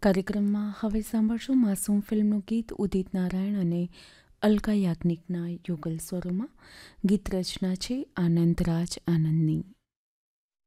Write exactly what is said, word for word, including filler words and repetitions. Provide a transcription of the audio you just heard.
કાર્યક્રમમાં હવે સાંભળશું માસૂમ ફિલ્મનું ગીત ઉદિત નારાયણ અને અલકા યાજ્ઞિકના યુગલ સ્વરોમાં. ગીત રચના છે આનંદ રાજ આનંદની.